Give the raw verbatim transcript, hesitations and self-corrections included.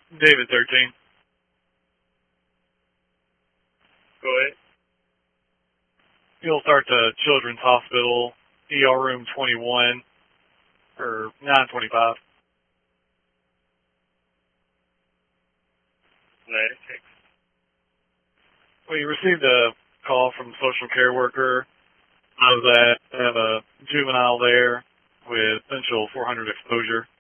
David thirteen. Go ahead. You'll start the Children's Hospital, E R room twenty-one, or nine twenty-five. ninety-six. We received a call from the social care worker. I was at have a juvenile there with potential four hundred exposure.